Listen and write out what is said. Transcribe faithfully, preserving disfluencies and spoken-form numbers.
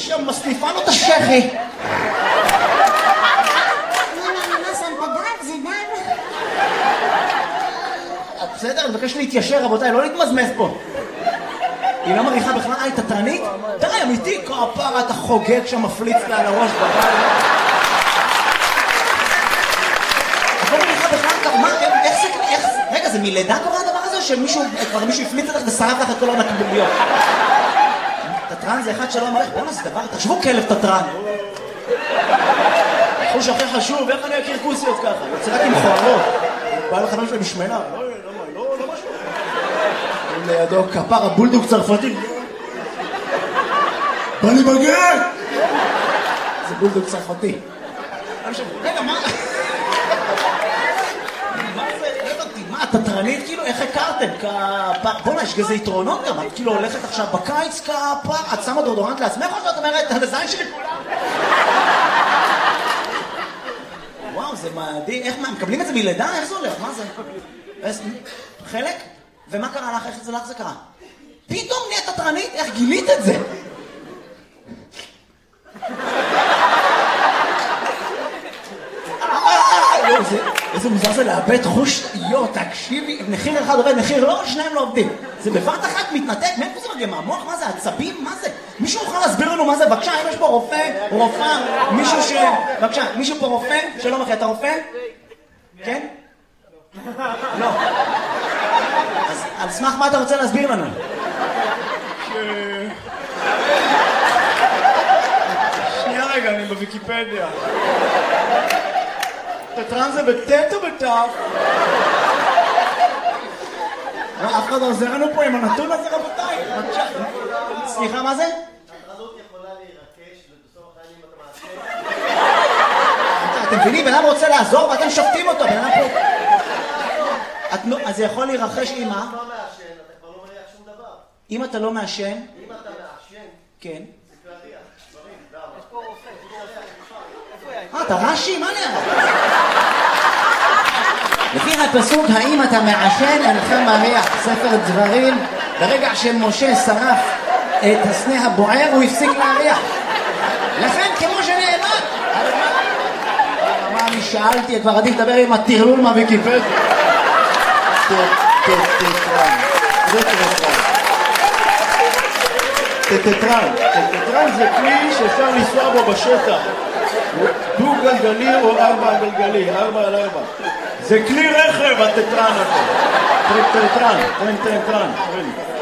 שם מסניפה לו את השכי. בסדר, אני מבקש להתיישר, רבותיי, לא להתמזמז פה. היא לא מריחה בכלל, היי, תתרנית? די, אמיתי, כפרה, אתה חוגג שם, מפליץ לה על הראש בבית. את לא מריחה בכלל, מה, איך זה, איך זה, רגע, זה מלידה קורה הדבר הזה, או שמישהו, כבר מישהו הפליץ לך ושרף לך את כל הנקביליות? תתרן זה אחד שלא מריח, בואו נעשה דבר, תחשבו כלב תתרן. חוש הכי חשוב, איך אני אכיר כוסיות ככה? יוצא רק עם חוערות. בא לחנון שלי משמנה, לא, לא, לא משהו. לידו כפר הבולדוג צרפתי. בא לי בגן! זה בולדוג צרפתי. רגע, מה? מה זה? לא הבנתי, מה, תתרנית? כאילו, איך הכרתם? כפר... בוא'נה, יש כזה יתרונות גם. את כאילו הולכת עכשיו בקיץ כפר, את שמה דורדורנט לעצמך או שאת אומרת, על הזין שלי כולם? וואו, זה מדהים. איך, מה, מקבלים את זה מלידה? איך זה הולך? מה זה? חלק? ומה קרה לך? איך זה לך זה קרה? פתאום נהיית תתרנית? איך גילית את זה? איזה מוזר זה לאבד חוש, יו, תקשיבי, מחיר אחד עובד, מחיר לא, שניים לא עובדים. זה בבת אחת מתנתק, מאיפה זה מגיע? מהמוח? מה זה? עצבים? מה זה? מישהו יכול להסביר לנו מה זה? בבקשה, אם יש פה רופא, רופאה, מישהו ש... בבקשה, מישהו פה רופא? שלום אחי, אתה רופא? כן? לא. אז על סמך מה אתה רוצה להסביר לנו? שנייה רגע, אני בוויקיפדיה. תתרן זה בטט או בטף? אף אחד עוזר לנו פה עם הנתון הזה, רבותיי. סליחה, מה זה? התרנות יכולה להירקש ובסוף החיים אתה מעשה. אתם מבינים, בן אדם רוצה לעזור ואתם שופטים אותו, בן אדם פה... אז זה יכול להירחש עם מה? אם אתה לא מעשן, אתה כבר לא מריח שום דבר. אם אתה לא מעשן? אם אתה מעשן, כן. זה להריח, דברים, למה? יש פה רופא, אה, אתה רש"י? מה נראה? לפי הפסוק, האם אתה מעשן, אינך מריח, ספר דברים, ברגע שמשה שרף את הסנה הבוער, הוא הפסיק להריח. לכן, כמו שנאמר, מה אני שאלתי, כבר עדיף לדבר עם הטרלול מהוויקיפדיה. טטרן. זה טטרן. טטרן. טטרן זה כלי שאפשר לנסוע בו בשטח. דו גלגלי או ארבע גלגלי, ארבע על ארבע. זה כלי רכב, הטטרן הזה. טטרן, טטרן, טטרן.